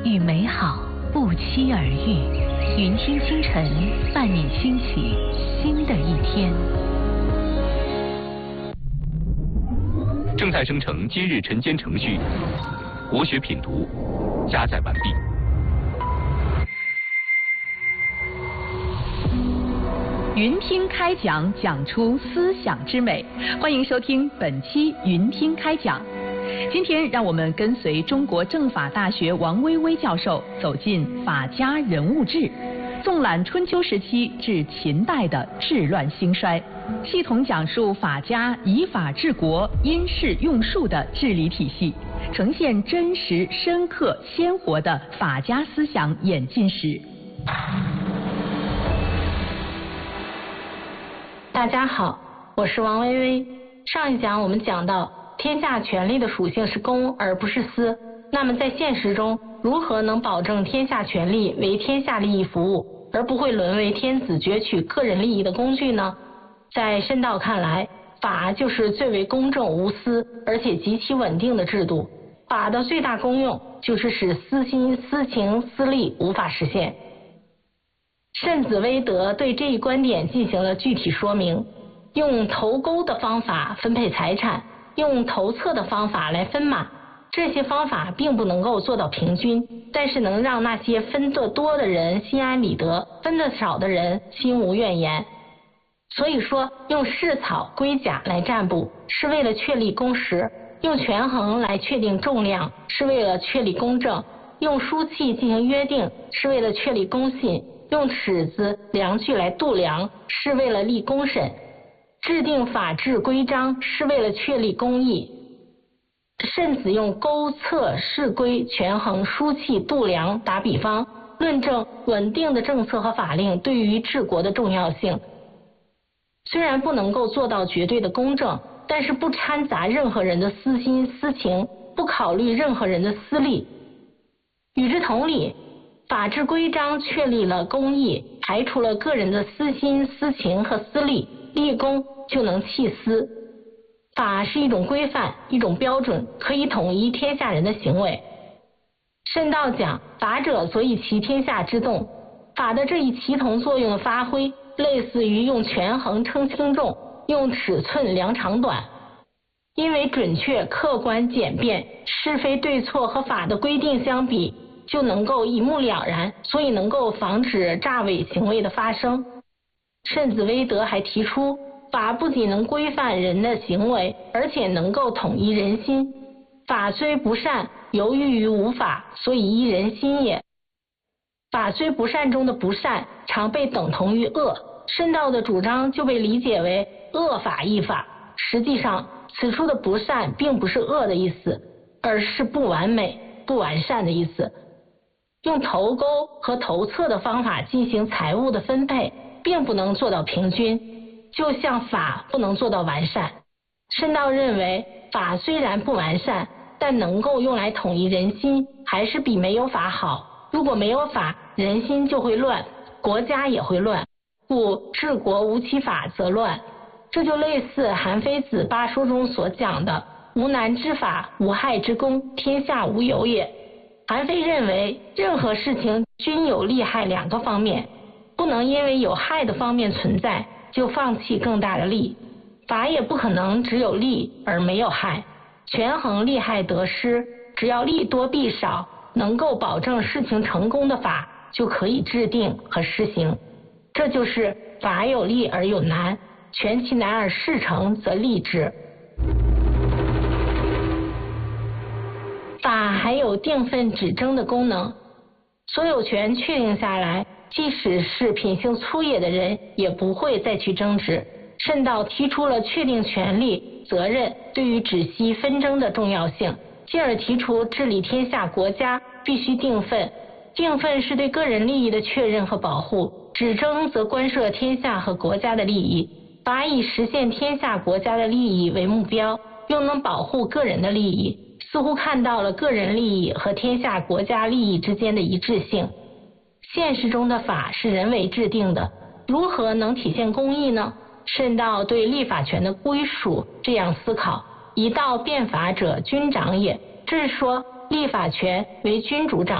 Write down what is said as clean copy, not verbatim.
与美好不期而遇。云听清晨，伴你兴起新的一天。 正在生成今日晨间程序，国学品读加载完毕。 云听开讲，讲出思想之美。欢迎收听本期云听开讲。今天让我们跟随中国政法大学王薇薇教授走进法家人物志，纵览春秋时期至秦代的治乱兴衰，系统讲述法家以法治国、因势用术的治理体系，呈现真实、深刻、鲜活的法家思想演进史。 大家好，我是王薇薇。上一讲我们讲到，天下权力的属性是公而不是私。那么在现实中，如何能保证天下权力为天下利益服务，而不会沦为天子攫取个人利益的工具呢？在申道看来，法就是最为公正无私，而且极其稳定的制度。法的最大功用就是使私心、私情、私利无法实现。慎子威德对这一观点进行了具体说明，用投钩的方法分配财产，用投册的方法来分马，这些方法并不能够做到平均，但是能让那些分得多的人心安理得，分得少的人心无怨言。所以说，用市草龟甲来占卜是为了确立公实，用权衡来确定重量是为了确立公正，用书契进行约定是为了确立公信，用尺子量具来度量是为了立公审，制定法制规章是为了确立公义。慎子用钩、测、试规、权衡、书契、度量打比方，论证稳定的政策和法令对于治国的重要性。虽然不能够做到绝对的公正，但是不掺杂任何人的私心私情，不考虑任何人的私利。与之同理，法治规章确立了公义，排除了个人的私心私情和私利，立公就能弃私。法是一种规范，一种标准，可以统一天下人的行为。慎道讲，法者所以齐天下之动。法的这一齐同作用的发挥，类似于用权衡称轻重，用尺寸量长短。因为准确、客观、简便，是非对错和法的规定相比，就能够一目了然，所以能够防止诈伪行为的发生。慎子威德还提出，法不仅能规范人的行为，而且能够统一人心。法虽不善，由于无法，所以依人心也。法虽不善中的不善，常被等同于恶。慎道的主张就被理解为恶法亦法。实际上，此处的不善并不是恶的意思，而是不完美、不完善的意思。用投钩和投册的方法进行财物的分配，并不能做到平均，就像法不能做到完善。慎道认为，法虽然不完善，但能够用来统一人心，还是比没有法好。如果没有法，人心就会乱，国家也会乱，故治国无其法则乱。这就类似韩非子八说中所讲的无难之法，无害之功，天下无有也。韩非认为，任何事情均有利害两个方面，不能因为有害的方面存在，就放弃更大的利。法也不可能只有利而没有害，权衡利害得失，只要利多弊少，能够保证事情成功的法，就可以制定和施行。这就是法有利而有难，权其难而事成则利之。法还有定分指征的功能，所有权确定下来，即使是品性粗野的人也不会再去争执。慎道提出了确定权利、责任对于止息纷争的重要性，进而提出治理天下国家必须定分。定分是对个人利益的确认和保护，指征则关涉天下和国家的利益。法以实现天下国家的利益为目标，又能保护个人的利益，似乎看到了个人利益和天下国家利益之间的一致性。现实中的法是人为制定的，如何能体现公义呢？慎道对立法权的归属这样思考：一道变法者，君长也。这是说立法权为君主掌